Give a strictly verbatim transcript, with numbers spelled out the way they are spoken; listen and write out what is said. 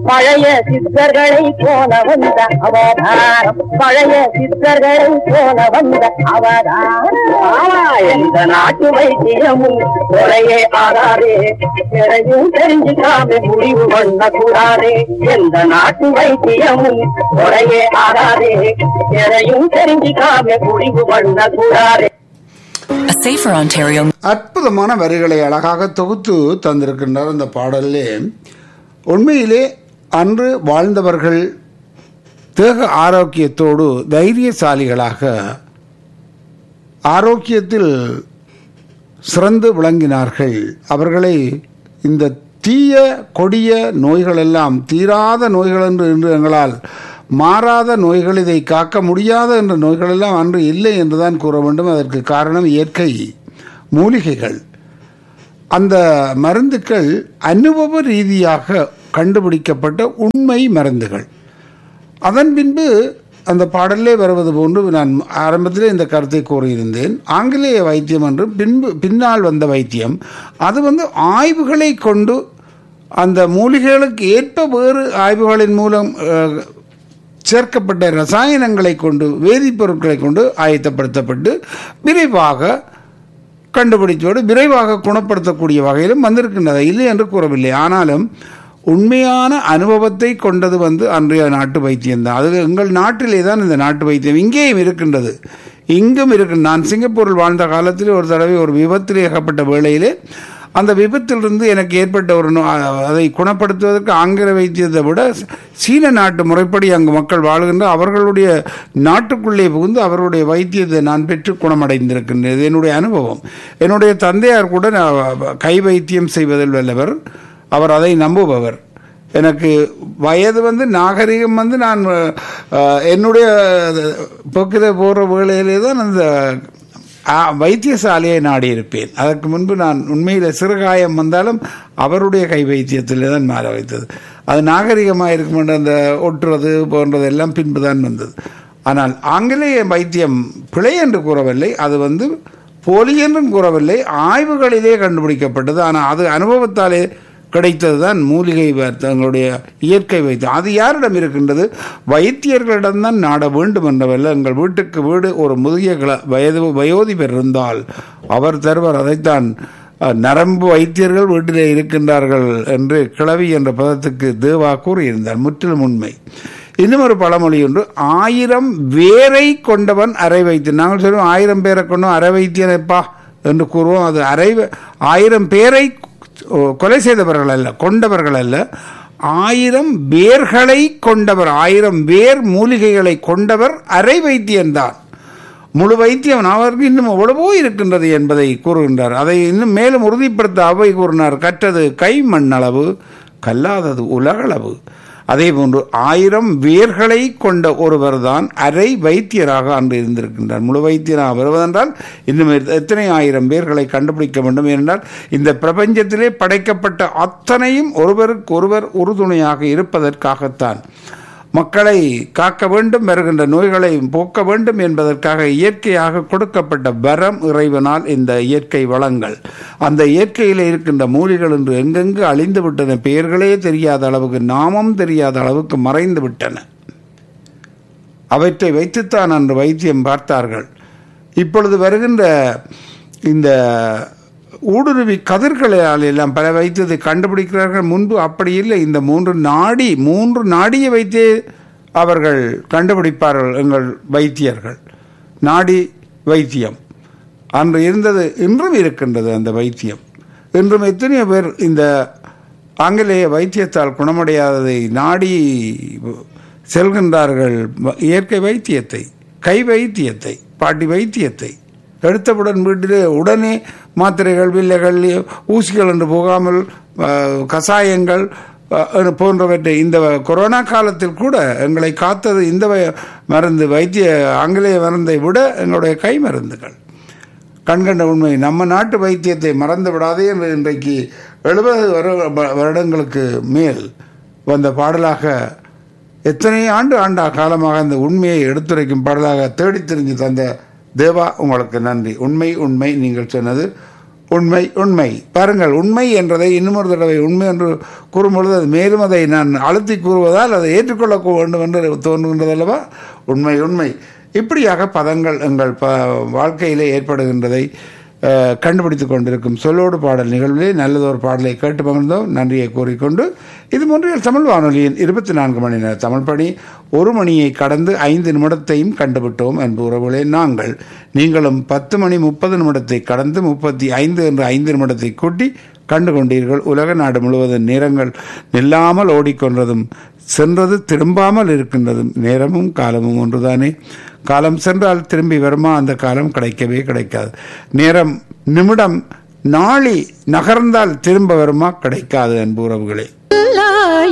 பழைய சித்தர்களை போல வந்த அவதாரம், பழைய சித்தர்களை போல வந்த அவதாரம். எந்த நாட்டு வைத்தியமும் கொலையே ஆகாதே, எதையும் தெரிஞ்சுக்காம முடிவு பண்ண கூடாதே. எந்த நாட்டு வைத்தியமும் கொலையே ஆகாதே, எதையும் தெரிஞ்சுக்காம முடிவு பண்ண கூடாதே. அற்புதமான வரிகளை அழகாக தொகுத்து தந்திருக்கின்றார் இந்த பாடலிலே. உண்மையிலே அன்று வாழ்ந்தவர்கள் தேக ஆரோக்கியத்தோடு தைரியசாலிகளாக ஆரோக்கியத்தில் சிறந்து விளங்கினார்கள். அவர்களை இந்த தீய கொடிய நோய்களெல்லாம் தீராத நோய்கள் என்று இன்று எங்களால் மாறாத நோய்கள், இதை காக்க முடியாத என்ற நோய்களெல்லாம் அன்று இல்லை என்றுதான் கூற வேண்டும். அதற்கு காரணம் இயற்கை மூலிகைகள். அந்த மருந்துக்கள் அனுபவ ரீதியாக கண்டுபிடிக்கப்பட்ட உண்மை மருந்துகள். அதன் பின்பு அந்த பாடலே வருவது போன்று நான் ஆரம்பத்திலே இந்த கருத்தை கூறியிருந்தேன். ஆங்கிலேய வைத்தியம் என்று பின்பு பின்னால் வந்த வைத்தியம், அது வந்து ஆய்வுகளை கொண்டு அந்த மூலிகைகளுக்கு ஏற்ப வேறு ஆய்வுகளின் மூலம் சேர்க்கப்பட்ட ரசாயனங்களை கொண்டு வேதிப்பொருட்களை கொண்டு ஆயத்தப்படுத்தப்பட்டு விரைவாக கண்டுபிடித்தோடு விரைவாக குணப்படுத்தக்கூடிய வகையிலும் வந்திருக்கின்றது, இல்லை என்று கூறவில்லை. ஆனாலும் உண்மையான அனுபவத்தை கொண்டது வந்து அன்றைய நாட்டு வைத்தியம்தான். அது எங்கள் நாட்டிலே தான் இந்த நாட்டு வைத்தியம் இங்கேயும் இருக்கின்றது, இங்கும் இருக்கு. நான் சிங்கப்பூரில் வாழ்ந்த காலத்தில் ஒரு தடவை ஒரு விபத்தில் ஏகப்பட்ட வேளையிலே அந்த விபத்திலிருந்து எனக்கு ஏற்பட்ட ஒரு அதை குணப்படுத்துவதற்கு ஆங்கில வைத்தியத்தை விட சீன நாட்டு முறைப்படி அங்கு மக்கள் வாழ்கின்ற அவர்களுடைய நாட்டுக்குள்ளே புகுந்து அவருடைய வைத்தியத்தை நான் பெற்று குணமடைந்திருக்கின்றது. என்னுடைய அனுபவம். என்னுடைய தந்தையார் கூட கை வைத்தியம் செய்வதில் வல்லவர், அவர் அதை நம்புபவர். எனக்கு வயது வந்து நாகரிகம் வந்து நான் என்னுடைய போக்கில் போகிற வேளையிலே தான் அந்த வைத்தியசாலையை நாடி இருப்பேன். அதற்கு முன்பு நான் உண்மையில் சிறுகாயம் வந்தாலும் அவருடைய கை வைத்தியத்தில் தான் மாற வைத்தது. அது நாகரிகமாக இருக்கும், அந்த ஒட்டுறது போன்றது எல்லாம் பின்புதான் வந்தது. ஆனால் ஆங்கிலேய வைத்தியம் பிழை என்று கூறவில்லை, அது வந்து போலி என்றும் கூறவில்லை, ஆய்வுகளிலே கண்டுபிடிக்கப்பட்டது. ஆனால் அது அனுபவத்தாலே கிடைத்தது தான் மூலிகை தங்களுடைய இயற்கை வைத்தியம். அது யாரிடம் இருக்கின்றது? வைத்தியர்களிடம்தான் நாட வேண்டும் என்றவல்ல. எங்கள் வீட்டுக்கு வீடு ஒரு முதிய வயது வயோதிபர் இருந்தால் அவர் தருவர். அதைத்தான் நரம்பு வைத்தியர்கள் வீட்டிலே இருக்கின்றார்கள் என்று கிளவி என்ற பதத்துக்கு தேவா கூறியிருந்தார். முற்றிலும் உண்மை. இன்னும் ஒரு பழமொழி ஒன்று, ஆயிரம் வேரை கொண்டவன் அரை வைத்தியன். நாங்கள் சொல்லுவோம் ஆயிரம் பேரை கொண்டவன் அரை வைத்தியனைப்பா என்று கூறுவோம். அது அரை ஆயிரம் பேரை கொலை செய்தவர்கள் அல்ல, கொண்டவர்கள் அல்ல, ஆயிரம் வேர்களை கொண்டவர், ஆயிரம் வேர் மூலிகைகளை கொண்டவர் அரை வைத்தியன்தான். முழு வைத்தியம் அவருக்கு இன்னும் எவ்வளவோ இருக்கின்றது என்பதை கூறுகின்றார். அதை இன்னும் மேலும் உறுதிப்படுத்த அவை கூறினார், கற்றது கை மண்ணளவு கல்லாதது உலகளவு. அதே போன்று ஆயிரம் வேர்களை கொண்ட ஒருவர் தான் அரை வைத்தியராக அன்று இருந்திருக்கின்றார். முழு வைத்தியராக வருவதென்றால் இன்னும் எத்தனை ஆயிரம் பேர்களை கண்டுபிடிக்க வேண்டும் என்றால் இந்த பிரபஞ்சத்திலே படைக்கப்பட்ட அத்தனையும் ஒருவருக்கு ஒருவர் உறுதுணையாக இருப்பதற்காகத்தான். மக்களை காக்க வேண்டும், வருகின்ற நோய்களை போக்க வேண்டும் என்பதற்காக இயற்கையாக கொடுக்கப்பட்ட வரம் இறைவனால் இந்த இயற்கை வளங்கள். அந்த இயற்கையில் இருக்கின்ற மூலிகள் என்று எங்கெங்கு அழிந்து விட்டன, பெயர்களே தெரியாத அளவுக்கு, நாமம் தெரியாத அளவுக்கு மறைந்து விட்டன. அவற்றை வைத்துத்தான் அன்று வைத்தியம் பார்த்தார்கள். இப்பொழுது வருகின்ற இந்த ஊடுருவி கதிர்களால் எல்லாம் பல வைத்தியத்தை கண்டுபிடிக்கிறார்கள். முன்பு அப்படி இல்லை. இந்த மூன்று நாடி மூன்று நாடியை வைத்தே அவர்கள் கண்டுபிடிப்பார்கள் எங்கள் வைத்தியர்கள். நாடி வைத்தியம் அன்று இருந்தது, இன்றும் இருக்கின்றது அந்த வைத்தியம். இன்றும் எத்தனையோ பேர் இந்த ஆங்கிலேய வைத்தியத்தால் குணமடையாததை நாடி செல்கின்றார்கள். இயற்கை வைத்தியத்தை, கை வைத்தியத்தை, பாட்டி வைத்தியத்தை எடுத்தவுடன் வீட்டிலே உடனே மாத்திரைகள், வில்லைகள், ஊசிகள் என்று போகாமல் கசாயங்கள் போன்றவற்றை இந்த கொரோனா காலத்தில் கூட எங்களை காத்தது இந்த மருந்து, வைத்திய ஆங்கிலேய மருந்தை விட எங்களுடைய கை மருந்துகள். கண்கண்ட உண்மை. நம்ம நாட்டு வைத்தியத்தை மறந்து விடாதே என்று இன்றைக்கு எழுபது வருடங்களுக்கு மேல் வந்த பாடலாக, எத்தனை ஆண்டு ஆண்டா காலமாக அந்த உண்மையை எடுத்துரைக்கும் பாடலாக தேடி தெரிஞ்சு தந்த தேவா, உங்களுக்கு நன்றி. உண்மை உண்மை நீங்கள் சொன்னது உண்மை உண்மை பாருங்கள், உண்மை என்றதை இன்னுமொரு தடவை உண்மை என்று கூறும்பொழுது அது மேலும் அதை நான் அழுத்தி கூறுவதால் அதை ஏற்றுக்கொள்ள வேண்டும் என்று தோன்றுகின்றது அல்லவா? உண்மை உண்மை. இப்படியாக பதங்கள் எங்கள் ப வாழ்க்கையிலே ஏற்படுகின்றதை கண்டுபிடித்து கொண்டிருக்கும் சொல்லோடு பாடல் நிகழ்விலே நல்லதொரு பாடலை கேட்டு மகிழ்ந்தோம். நன்றியை கூறிக்கொண்டு இது மொன்றியல் தமிழ் வானொலியின் இருபத்தி நான்கு மணி நேர தமிழ் பணி ஒரு மணியை கடந்து ஐந்து நிமிடத்தையும் கண்டுவிட்டோம் என்பு உறவுகளே. நாங்கள் நீங்களும் பத்து மணி முப்பது நிமிடத்தை கடந்து முப்பத்தி ஐந்து என்ற ஐந்து நிமிடத்தை கூட்டி கண்டு கொண்டீர்கள். உலக நாடு முழுவதும் நேரங்கள் நில்லாமல் ஓடிக்கொண்டதும் சென்றது திரும்பாமல் இருக்கின்றதும் நேரமும் காலமும் ஒன்றுதானே. காலம் சென்றால் திரும்பி வருமா? அந்த காலம் கிடைக்கவே கிடைக்காது. நேரம் நிமிடம் நாளி நகர்ந்தால் திரும்ப வருமா? கிடைக்காது அன்பு உறவுகளே.